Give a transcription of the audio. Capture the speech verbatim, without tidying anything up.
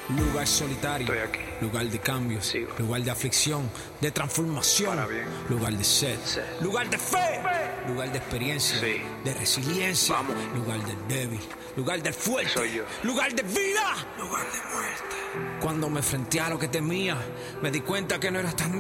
Lugar solitario, Estoy aquí. lugar de cambio, Sigo. lugar de aflicción, de transformación, Para bien. lugar de sed, Sed. lugar de fe, lugar de experiencia, Sí. de resiliencia, Vamos. lugar del débil, lugar del fuerte, Soy yo. lugar de vida, lugar de muerte. Cuando me enfrenté a lo que temía, me di cuenta que no era tan